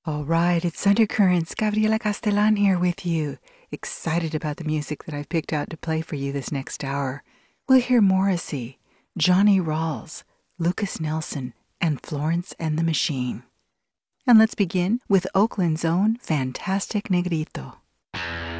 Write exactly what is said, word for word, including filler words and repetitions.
All right, it's Undercurrents. Gabriela Castellan here with you. Excited about the music that I've picked out to play for you this next hour. We'll hear Morrissey, Johnny Rawls, Lucas Nelson, and Florence and the Machine. And let's begin with Oakland's own Fantastic Negrito.